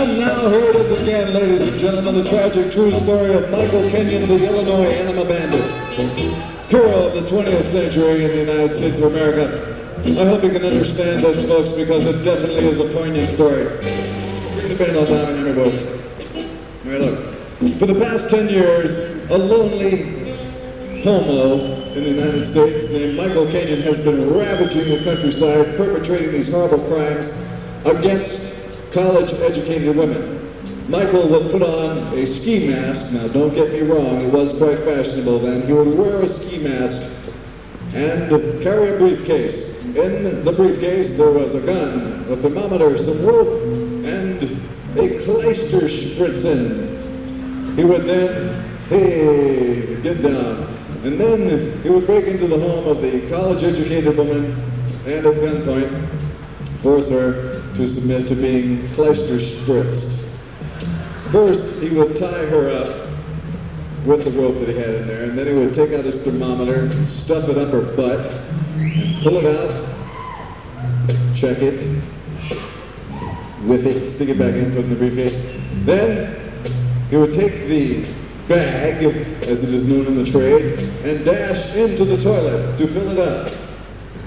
And now here it is again, ladies and gentlemen, the tragic true story of Michael Kenyon, the Illinois Anima Bandit, hero of the 20th century in the United States of America. I hope you can understand this, folks, because it definitely is a poignant story. Bring the band on down and hear me, boys. All right, look. For the past 10 years, a lonely homo in the United States named Michael Kenyon has been ravaging the countryside, perpetrating these horrible crimes against college-educated women. Michael would put on a ski mask. Now, don't get me wrong, it was quite fashionable then. He would wear a ski mask and carry a briefcase. In the briefcase, there was a gun, a thermometer, some rope, and a Kleisterspritzen. He would then, get down. And then he would break into the home of the college-educated woman and at gunpoint force her to submit to being Kleisterspritzed. First, he would tie her up with the rope that he had in there, and then he would take out his thermometer, stuff it up her butt, and pull it out, check it, whip it, stick it back in, put it in the briefcase. Then he would take the bag, as it is known in the trade, and dash into the toilet to fill it up.